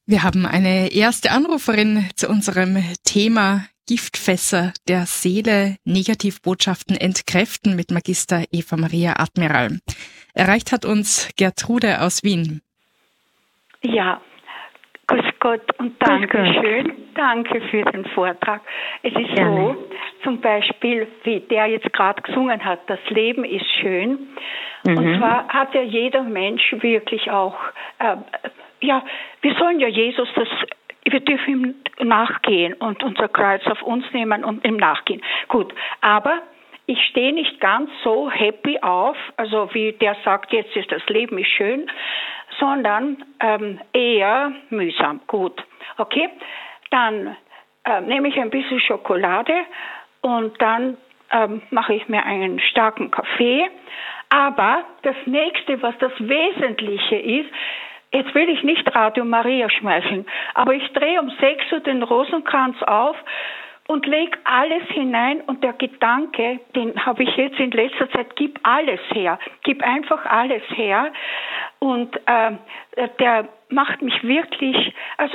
Wir haben eine erste Anruferin zu unserem Thema Giftfässer der Seele, Negativbotschaften entkräften mit Magister Eva Maria Admiral. Erreicht hat uns Gertrude aus Wien. Ja, grüß Gott und Dankeschön. Danke für den Vortrag. Es ist so, zum Beispiel, wie der jetzt gerade gesungen hat, das Leben ist schön. Und zwar hat ja jeder Mensch wirklich auch, wir sollen ja Jesus wir dürfen ihm nachgehen und unser Kreuz auf uns nehmen und ihm nachgehen. Gut, aber ich stehe nicht ganz so happy auf, also wie der sagt, jetzt ist das Leben ist schön, sondern eher mühsam. Gut, okay. Dann nehme ich ein bisschen Schokolade und dann mache ich mir einen starken Kaffee. Aber das Nächste, was das Wesentliche ist, jetzt will ich nicht Radio Maria schmeicheln, aber ich drehe um 6 Uhr den Rosenkranz auf und lege alles hinein und der Gedanke, den habe ich jetzt in letzter Zeit, gib alles her, gib einfach alles her und der macht mich wirklich,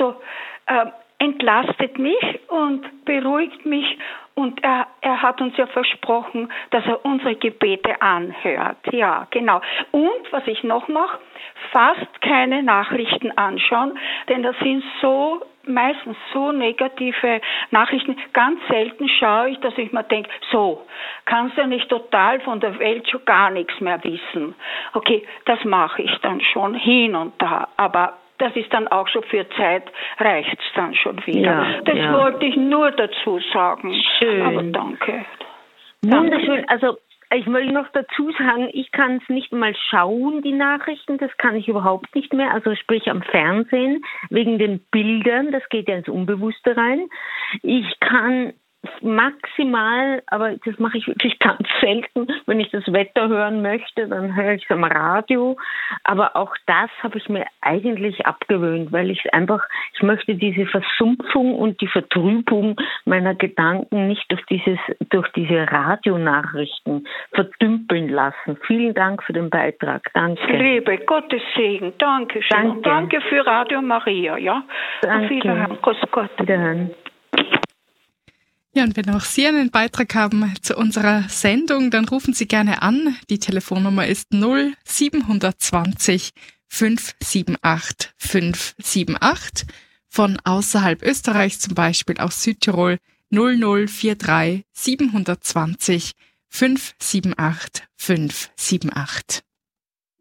entlastet mich und beruhigt mich und er hat uns ja versprochen, dass er unsere Gebete anhört. Ja, genau. Und was ich noch mache, fast keine Nachrichten anschauen, denn das sind meistens so negative Nachrichten. Ganz selten schaue ich, dass ich mir denke, so, kannst du nicht total von der Welt schon gar nichts mehr wissen. Okay, das mache ich dann schon hin und da, aber das ist dann auch schon für Zeit, reicht's dann schon wieder. Das wollte ich nur dazu sagen. Schön. Aber danke. Wunderschön. Also ich will noch dazu sagen, ich kann es nicht mal schauen, die Nachrichten, das kann ich überhaupt nicht mehr, also sprich am Fernsehen, wegen den Bildern, das geht ja ins Unbewusste rein. Ich kann maximal, aber das mache ich wirklich ganz selten, wenn ich das Wetter hören möchte, dann höre ich es am Radio, aber auch das habe ich mir eigentlich abgewöhnt, weil ich möchte diese Versumpfung und die Vertrübung meiner Gedanken nicht durch diese Radionachrichten verdümpeln lassen. Vielen Dank für den Beitrag. Danke. Liebe, Gottes Segen. Dankeschön. Danke. Und danke für Radio Maria, ja? Danke. Auf Wiederhören. Grüß Gott. Wiederhören. Ja, und wenn auch Sie einen Beitrag haben zu unserer Sendung, dann rufen Sie gerne an. Die Telefonnummer ist 0720 578 578. Von außerhalb Österreichs, zum Beispiel aus Südtirol, 0043 720 578 578.